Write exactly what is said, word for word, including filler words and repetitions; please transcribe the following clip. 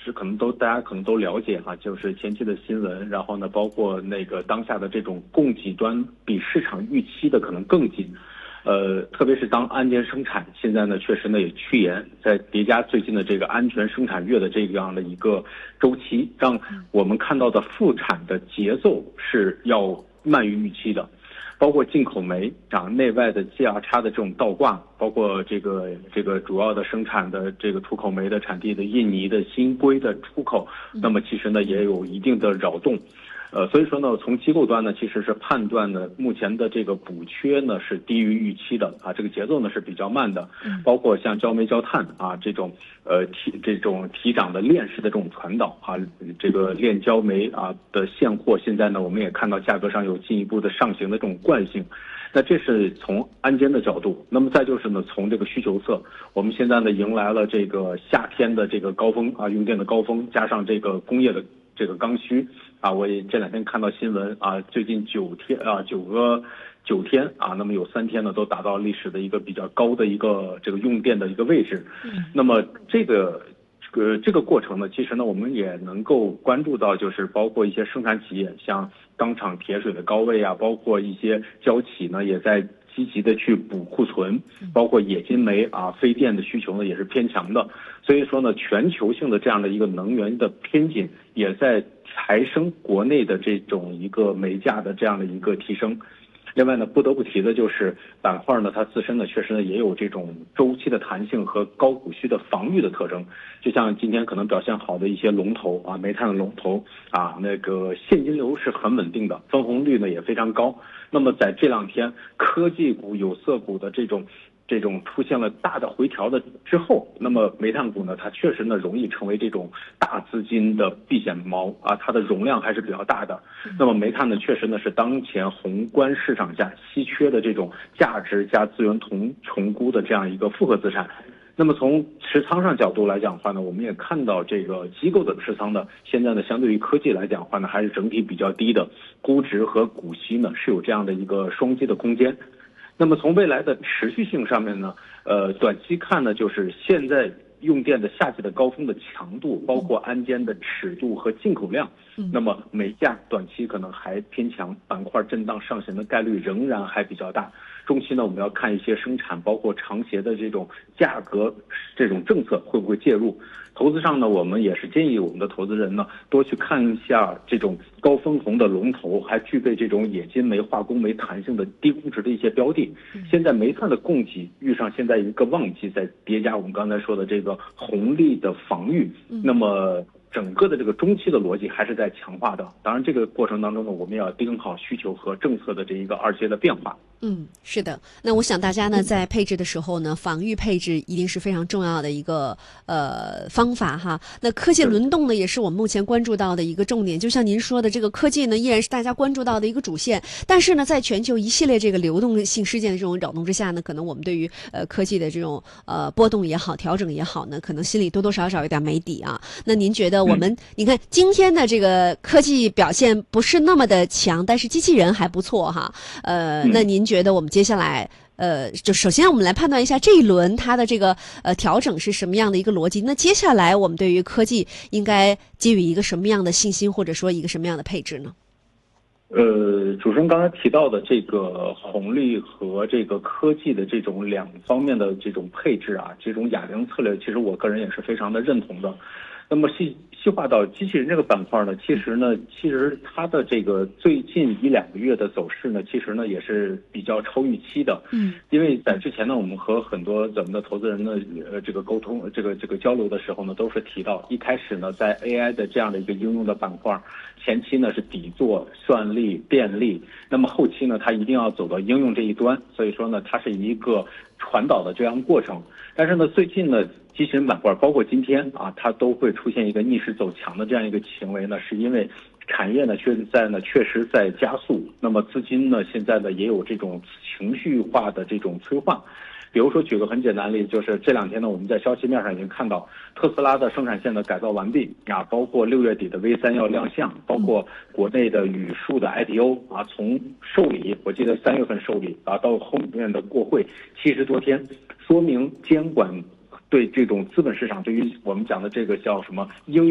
是可能都大家可能都了解哈，就是前期的新闻，然后呢，包括那个当下的这种供给端比市场预期的可能更紧。呃，特别是当安监生产现在呢，确实呢也趋严，在叠加最近的这个安全生产月的这样的一个周期，让我们看到的复产的节奏是要慢于预期的。包括进口煤啊，内外的价差的这种倒挂，包括这个这个主要的生产的这个出口煤的产地的印尼的新硅的出口，那么其实呢也有一定的扰动。呃，所以说呢，从机构端呢，其实是判断呢，目前的这个补缺呢是低于预期的啊，这个节奏呢是比较慢的。包括像焦煤、焦炭啊这种呃提这种提涨的链式的这种传导啊，这个炼焦煤啊的现货，现在呢我们也看到价格上有进一步的上行的这种惯性。那这是从安监的角度，那么再就是呢，从这个需求侧，我们现在呢迎来了这个夏天的这个高峰啊，用电的高峰，加上这个工业的这个刚需啊，我也这两天看到新闻啊，最近九天啊九个九天啊，那么有三天呢都达到历史的一个比较高的一个这个用电的一个位置。嗯，那么这个。呃，这个过程呢，其实呢，我们也能够关注到，就是包括一些生产企业，像钢厂铁水的高位啊，包括一些焦企呢，也在积极的去补库存，包括冶金煤啊，非电的需求呢也是偏强的。所以说呢，全球性的这样的一个能源的偏紧，也在抬升国内的这种一个煤价的这样的一个提升。另外呢，不得不提的就是板块呢，它自身呢确实呢也有这种周期的弹性和高股息的防御的特征。就像今天可能表现好的一些龙头啊，煤炭的龙头啊，那个现金流是很稳定的，分红率呢也非常高。那么在这两天科技股、有色股的这种。这种出现了大的回调的之后，那么煤炭股呢，它确实呢容易成为这种大资金的避险锚啊，它的容量还是比较大的。那么煤炭呢，确实呢是当前宏观市场下稀缺的这种价值加资源同重估的这样一个复合资产。那么从持仓上角度来讲的话呢，我们也看到这个机构的持仓呢，现在呢相对于科技来讲的话呢，还是整体比较低的，估值和股息呢是有这样的一个双击的空间。那么从未来的持续性上面呢，呃，短期看呢，就是现在用电的夏季的高峰的强度，包括安监的尺度和进口量，那么煤价短期可能还偏强，板块震荡上行的概率仍然还比较大。中期呢，我们要看一些生产，包括长协的这种价格这种政策会不会介入。投资上呢，我们也是建议我们的投资人呢，多去看一下这种高分红的龙头，还具备这种冶金煤、化工煤弹性的低估值的一些标的。现在煤炭的供给遇上现在一个旺季，在叠加我们刚才说的这个红利的防御，那么整个的这个中期的逻辑还是在强化的。当然，这个过程当中呢，我们要盯好需求和政策的这一个二阶的变化。 嗯，是的。那我想大家呢，在配置的时候呢，防御配置一定是非常重要的一个呃方法哈。那科技轮动呢，也是我们目前关注到的一个重点。就像您说的，这个科技呢，依然是大家关注到的一个主线。但是呢，在全球一系列这个流动性事件的这种扰动之下呢，可能我们对于呃科技的这种呃波动也好，调整也好呢，可能心里多多少少有点没底啊。那您觉得我们，嗯、你看今天的这个科技表现不是那么的强，但是机器人还不错哈。呃，那您觉得我们接下来？呃，就首先我们来判断一下这一轮它的这个呃调整是什么样的一个逻辑。那接下来我们对于科技应该给予一个什么样的信心，或者说一个什么样的配置呢？ 呃，主持人刚才提到的这个红利和这个科技的这种两方面的这种配置啊，这种哑铃策略，其实我个人也是非常的认同的。那么细细化到机器人这个板块呢，其实呢，其实它的这个最近一两个月的走势呢，其实呢也是比较超预期的。嗯，因为在之前呢，我们和很多咱们的投资人呢，呃，这个沟通，这个这个交流的时候呢，都是提到，一开始呢，在 A I 的这样的一个应用的板块，前期呢是底座、算力、便利，那么后期呢，它一定要走到应用这一端，所以说呢，它是一个传导的这样过程。但是呢，最近呢，机器人板块，包括今天啊，它都会出现一个逆势走强的这样一个行为呢，是因为产业呢现在呢确实在加速，那么资金呢现在呢也有这种情绪化的这种催化。比如说，举个很简单的例子，就是这两天呢，我们在消息面上已经看到特斯拉的生产线的改造完毕啊，包括六月底的 V 三要亮相，包括国内的宇树的 I P O 啊，从受理，我记得三月份受理啊，到后面的过会七十多天，说明监管对这种资本市场，对于我们讲的这个叫什么应用